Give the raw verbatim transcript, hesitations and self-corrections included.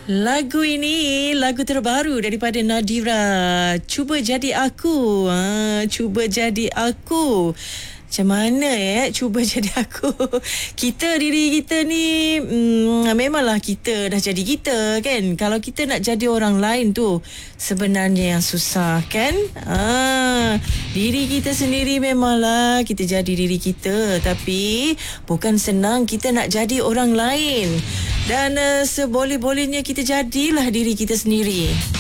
Lagu ini lagu terbaru daripada Nadira. Cuba jadi aku. Ha, cuba jadi aku. Macam mana eh cuba jadi aku. Kita diri kita ni hmm, memanglah kita dah jadi kita kan. Kalau kita nak jadi orang lain tu sebenarnya yang susah kan. ha, Diri kita sendiri memanglah kita jadi diri kita, tapi bukan senang kita nak jadi orang lain. Dan uh, seboleh-bolehnya kita jadilah diri kita sendiri.